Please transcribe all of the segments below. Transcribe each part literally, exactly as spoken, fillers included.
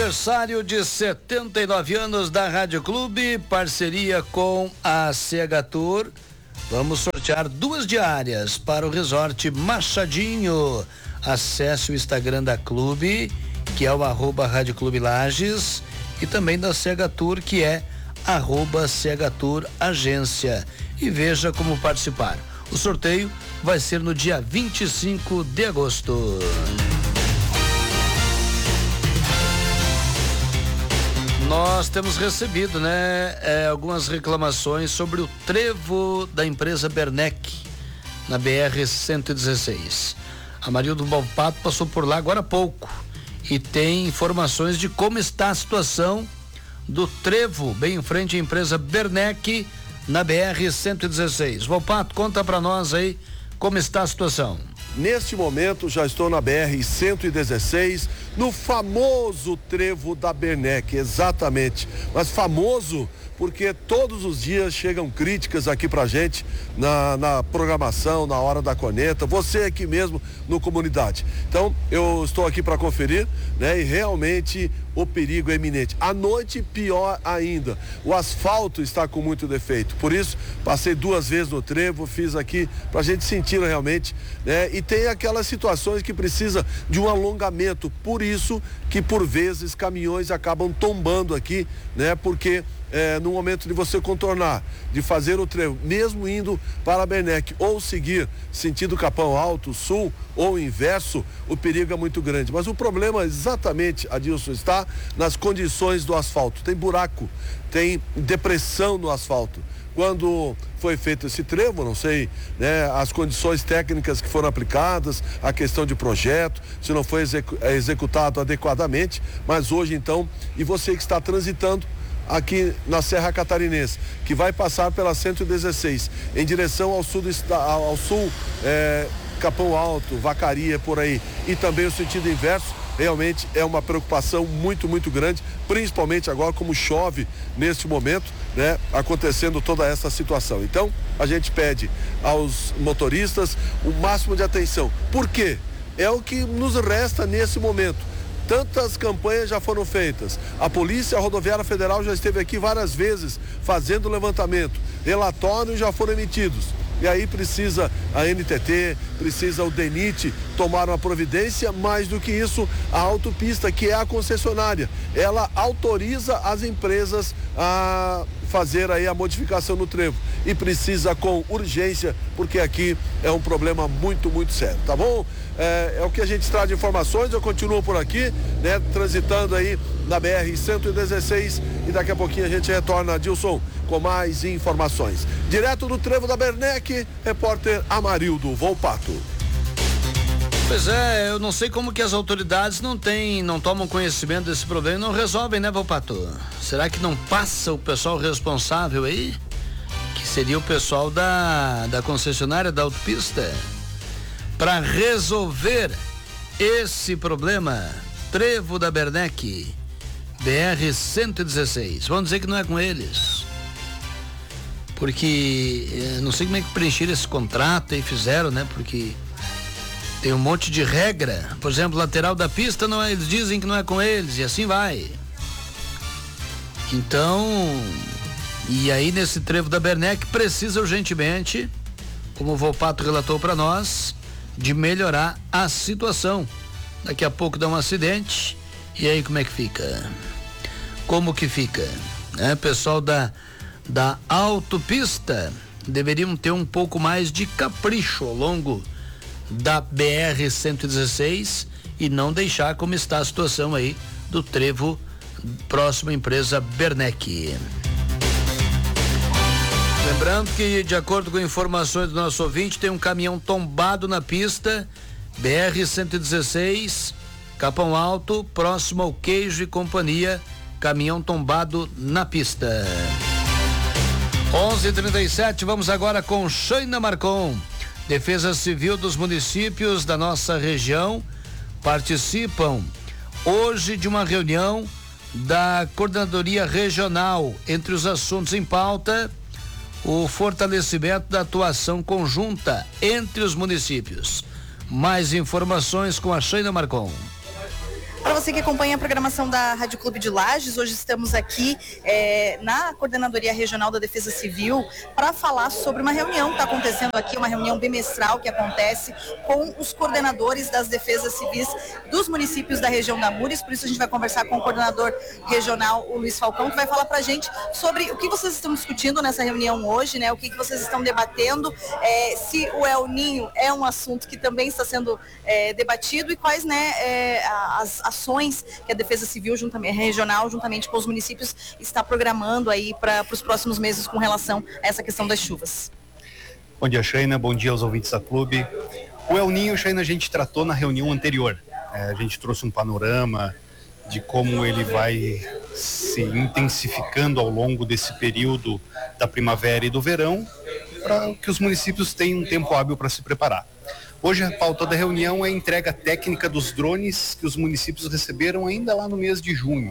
Aniversário de setenta e nove anos da Rádio Clube, parceria com a C H Tour. Vamos sortear duas diárias para o Resort Machadinho. Acesse o Instagram da Clube, que é o arroba Rádio Clube Lages, e também da C H Tour, que é arroba C H Tour Agência, e veja como participar. O sorteio vai ser no dia vinte e cinco de agosto. Nós temos recebido, né, é, algumas reclamações sobre o trevo da empresa Bernec na B R cento e dezesseis. A Marildo Volpato passou por lá agora há pouco e tem informações de como está a situação do trevo bem em frente à empresa Bernec na B R cento e dezesseis. Volpato, conta pra nós aí como está a situação. Neste momento já estou na B R cento e dezesseis, no famoso trevo da Bernec, exatamente, mas famoso porque todos os dias chegam críticas aqui pra gente na, na programação, na hora da corneta, você aqui mesmo no Comunidade. Então eu estou aqui para conferir, né? E realmente o perigo é iminente. À noite, pior ainda, o asfalto está com muito defeito, por isso passei duas vezes no trevo, fiz aqui pra gente sentir realmente, né? E tem aquelas situações que precisa de um alongamento, por isso que por vezes caminhões acabam tombando aqui, né? Porque É, no momento de você contornar, de fazer o trevo, mesmo indo para a Bernec ou seguir sentido Capão Alto, Sul ou inverso, o perigo é muito grande. Mas o problema exatamente, Adilson, está nas condições do asfalto. Tem buraco, tem depressão no asfalto. Quando foi feito esse trevo, não sei, né, as condições técnicas que foram aplicadas, a questão de projeto, se não foi execu- executado adequadamente, mas hoje então, e você que está transitando aqui na Serra Catarinense, que vai passar pela cento e dezesseis, em direção ao sul, do, ao sul é, Capão Alto, Vacaria, por aí, e também o sentido inverso, realmente é uma preocupação muito, muito grande, principalmente agora como chove neste momento, né, acontecendo toda essa situação. Então, a gente pede aos motoristas o máximo de atenção. Por quê? É o que nos resta nesse momento. Tantas campanhas já foram feitas. A Polícia Rodoviária Federal já esteve aqui várias vezes fazendo levantamento. Relatórios já foram emitidos. E aí precisa a N T T, precisa o DENIT tomar uma providência. Mais do que isso, a autopista, que é a concessionária, ela autoriza as empresas a fazer aí a modificação no trevo. E precisa com urgência, porque aqui é um problema muito, muito sério, tá bom? É, é o que a gente traz de informações. Eu continuo por aqui, né, transitando aí na B R cento e dezesseis, e daqui a pouquinho a gente retorna, Adilson, com mais informações. Direto do trevo da Bernec, repórter Amarildo Volpato. Pois é, eu não sei como que as autoridades não têm, não tomam conhecimento desse problema e não resolvem, né, Volpato? Será que não passa o pessoal responsável aí? Que seria o pessoal da, da concessionária da autopista? Para resolver esse problema, trevo da Bernec, B R cento e dezesseis. Vamos dizer que não é com eles. Porque eh, não sei como é que preencheram esse contrato e fizeram, né? Porque tem um monte de regra. Por exemplo, lateral da pista, não é, eles dizem que não é com eles, e assim vai. Então, e aí nesse trevo da Bernec precisa urgentemente, como o Volpato relatou para nós, de melhorar a situação. Daqui a pouco dá um acidente, e aí como é que fica? Como que fica? É, pessoal da, da autopista deveriam ter um pouco mais de capricho ao longo da B R cento e dezesseis e não deixar como está a situação aí do trevo próximo à empresa Bernec. Lembrando que, de acordo com informações do nosso ouvinte, tem um caminhão tombado na pista B R cento e dezesseis, Capão Alto, próximo ao Queijo e Companhia, caminhão tombado na pista. onze e trinta e sete, vamos agora com Shaina Marcon. Defesa Civil dos municípios da nossa região participam hoje de uma reunião da Coordenadoria Regional. Entre os assuntos em pauta, o fortalecimento da atuação conjunta entre os municípios. Mais informações com a Shaina Marcon. Para você que acompanha a programação da Rádio Clube de Lages, hoje estamos aqui é, na Coordenadoria Regional da Defesa Civil para falar sobre uma reunião que está acontecendo aqui, uma reunião bimestral que acontece com os coordenadores das defesas civis dos municípios da região da Mures. Por isso a gente vai conversar com o coordenador regional, o Luiz Falcão, que vai falar para a gente sobre o que vocês estão discutindo nessa reunião hoje, né? O que, que vocês estão debatendo, é, se o El Ninho é um assunto que também está sendo é, debatido e quais, né, é, as ações que a Defesa Civil juntamente, regional, juntamente com os municípios, está programando aí para os próximos meses com relação a essa questão das chuvas. Bom dia, Shaina. Bom dia aos ouvintes da Clube. O El Ninho, Shaina, a gente tratou na reunião anterior. É, a gente trouxe um panorama de como ele vai se intensificando ao longo desse período da primavera e do verão, para que os municípios tenham um tempo hábil para se preparar. Hoje a pauta da reunião é a entrega técnica dos drones que os municípios receberam ainda lá no mês de junho.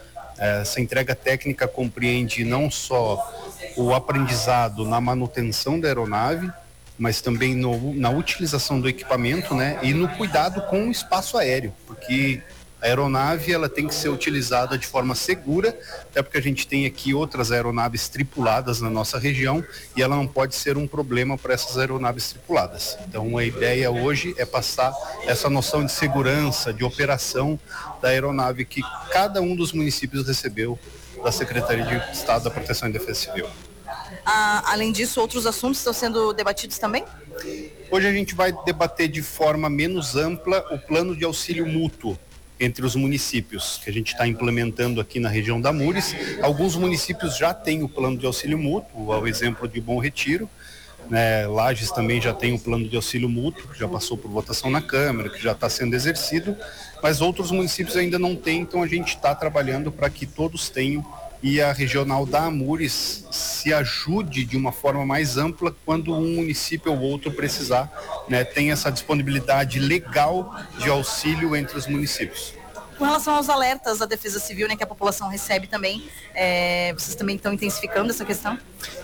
Essa entrega técnica compreende não só o aprendizado na manutenção da aeronave, mas também no, na utilização do equipamento, né, e no cuidado com o espaço aéreo, porque a aeronave ela tem que ser utilizada de forma segura, até porque a gente tem aqui outras aeronaves tripuladas na nossa região e ela não pode ser um problema para essas aeronaves tripuladas. Então a ideia hoje é passar essa noção de segurança, de operação da aeronave que cada um dos municípios recebeu da Secretaria de Estado da Proteção e Defesa Civil. Ah, além disso, outros assuntos estão sendo debatidos também? Hoje a gente vai debater de forma menos ampla o plano de auxílio mútuo entre os municípios, que a gente está implementando aqui na região da Mures. Alguns municípios já têm o plano de auxílio mútuo, ao exemplo de Bom Retiro, né? Lages também já tem o plano de auxílio mútuo, que já passou por votação na Câmara, que já está sendo exercido, mas outros municípios ainda não têm, então a gente está trabalhando para que todos tenham e a regional da Amures se ajude de uma forma mais ampla quando um município ou outro precisar, né, tem essa disponibilidade legal de auxílio entre os municípios. Com relação aos alertas da Defesa Civil, né, que a população recebe também, é, vocês também estão intensificando essa questão?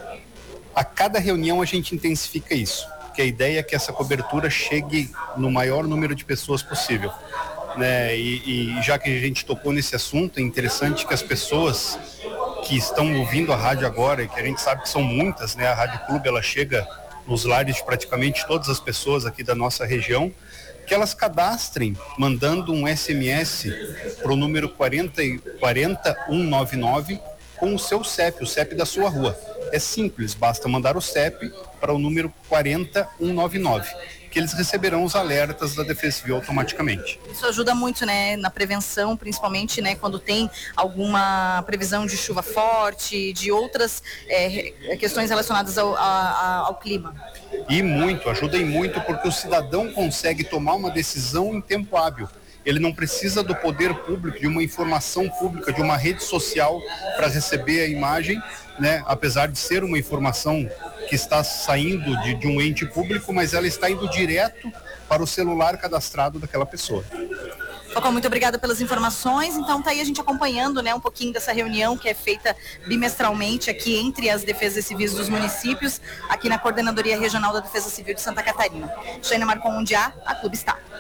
A cada reunião a gente intensifica isso, porque a ideia é que essa cobertura chegue no maior número de pessoas possível. Né? E, e já que a gente tocou nesse assunto, é interessante que as pessoas que estão ouvindo a rádio agora, e que a gente sabe que são muitas, né? A Rádio Clube ela chega nos lares de praticamente todas as pessoas aqui da nossa região, que elas cadastrem mandando um S M S para o número quarenta, quarenta, cento e noventa e nove com o seu C E P, o C E P da sua rua. É simples, basta mandar o C E P para o número quarenta, cento e noventa e nove, que eles receberão os alertas da Defesa Civil automaticamente. Isso ajuda muito, né, na prevenção, principalmente, né, quando tem alguma previsão de chuva forte, de outras é, questões relacionadas ao, a, ao clima. E muito, ajuda e muito, porque o cidadão consegue tomar uma decisão em tempo hábil. Ele não precisa do poder público, de uma informação pública, de uma rede social para receber a imagem, né? Apesar de ser uma informação que está saindo de, de um ente público, mas ela está indo direto para o celular cadastrado daquela pessoa. Falcão, muito obrigada pelas informações. Então tá aí a gente acompanhando, né, um pouquinho dessa reunião que é feita bimestralmente aqui entre as defesas civis dos municípios, aqui na Coordenadoria Regional da Defesa Civil de Santa Catarina. Shaina Marcon Mundiá, a Clube está.